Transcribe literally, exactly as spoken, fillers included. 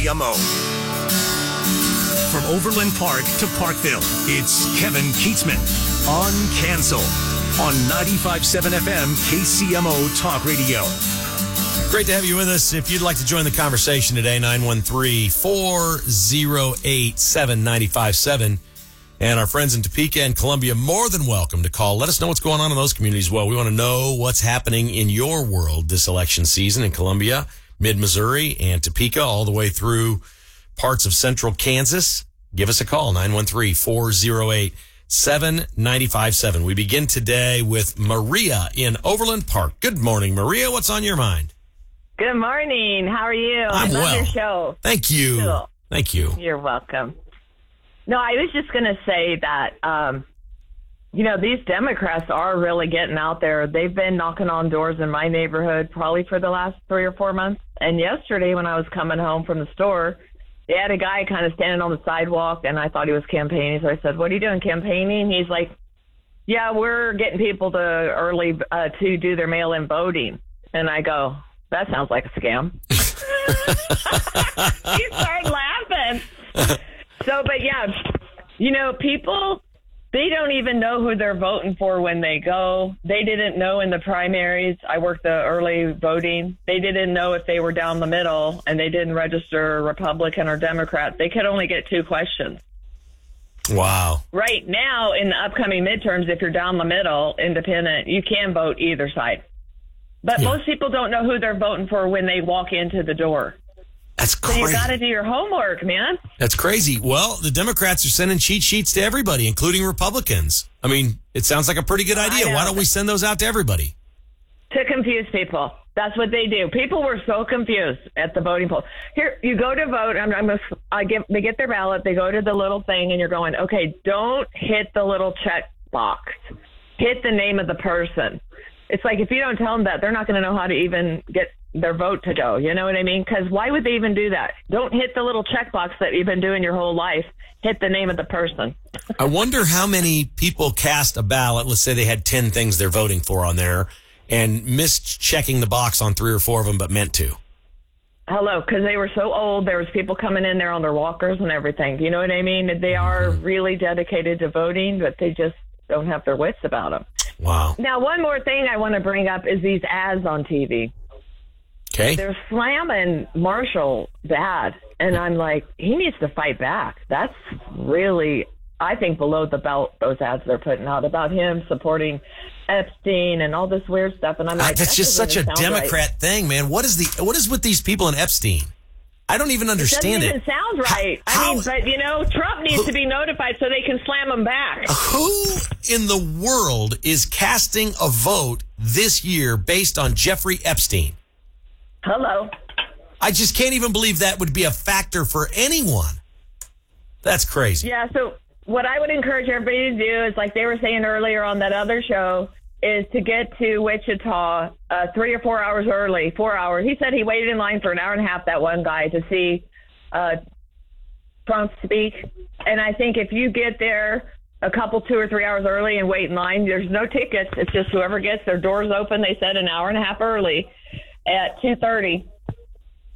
C M O. From Overland Park to Parkville, it's Kevin Keatsman on Cancel on ninety-five point seven F M K C M O Talk Radio. Great to have you with us. If you'd like to join the conversation today, nine one three, four oh eight, seven nine five seven. And our friends in Topeka and Columbia, more than welcome to call. Let us know what's going on in those communities. Well, we want to know what's happening in your world this election season in Columbia, mid-Missouri, and Topeka, all the way through parts of central Kansas. Give us a call, nine one three, four oh eight, seven nine five seven. We begin today with Maria in Overland Park. Good morning, Maria. What's on your mind? Good morning. How are you? I'm I love well. your show. Thank you. Cool. Thank you. You're welcome. No, I was just going to say that, um, you know, these Democrats are really getting out there. They've been knocking on doors in my neighborhood probably for the last three or four months. And yesterday when I was coming home from the store, they had a guy kind of standing on the sidewalk, and I thought he was campaigning. So I said, what are you doing, campaigning? He's like, yeah, we're getting people to early uh, to do their mail-in voting. And I go, that sounds like a scam. He started laughing. So, but yeah, you know, people, they don't even know who they're voting for when they go. They didn't know in the primaries. I worked the early voting. They didn't know if they were down the middle, and they didn't register Republican or Democrat. They could only get two questions. Wow. Right now, in the upcoming midterms, if you're down the middle, independent, you can vote either side. But yeah. Most people don't know who they're voting for when they walk into the door. That's crazy. So you got to do your homework, man. That's crazy. Well, the Democrats are sending cheat sheets to everybody, including Republicans. I mean, it sounds like a pretty good idea. Why don't we send those out to everybody? To confuse people. That's what they do. People were so confused at the voting poll. Here, you go to vote. I'm, I'm a, I give, they get their ballot. They go to the little thing, and you're going, okay, don't hit the little check box. Hit the name of the person. It's like if you don't tell them that, they're not going to know how to even get their vote to go. You know what I mean? Because why would they even do that? Don't hit the little checkbox that you've been doing your whole life. Hit the name of the person. I wonder how many people cast a ballot. Let's say they had ten things they're voting for on there and missed checking the box on three or four of them, but meant to. Hello, because they were so old. There was people coming in there on their walkers and everything. You know what I mean? They are mm-hmm. really dedicated to voting, but they just don't have their wits about them. Wow. Now, one more thing I want to bring up is these ads on T V. Okay. They're slamming Marshall bad, and I'm like, he needs to fight back. That's really, I think, below the belt, those ads they're putting out about him supporting Epstein and all this weird stuff. And I'm like, uh, that's that just such a Democrat right. thing, man. What is the what is with these people in Epstein? I don't even understand it. It doesn't even sound right. How, I mean, but, you know, Trump needs who, to be notified so they can slam him back. Who in the world is casting a vote this year based on Jeffrey Epstein? Hello. I just can't even believe that would be a factor for anyone. That's crazy. Yeah, so what I would encourage everybody to do is, like they were saying earlier on that other show, is to get to Wichita uh, three or four hours early, four hours. He said he waited in line for an hour and a half, that one guy, to see uh, Trump speak. And I think if you get there a couple, two or three hours early and wait in line, there's no tickets. It's just whoever gets their doors open, they said an hour and a half early at two thirty.